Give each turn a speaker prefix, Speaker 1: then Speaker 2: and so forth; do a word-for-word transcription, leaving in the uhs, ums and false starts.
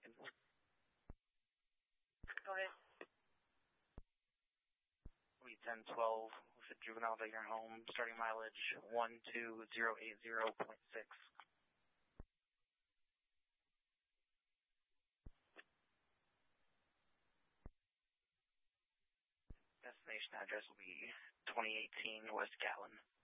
Speaker 1: Lincoln. Go ahead. We ten twelve with a juvenile at your home, starting mileage one two zero eight zero point six. Destination address will be twenty eighteen West Gatlin.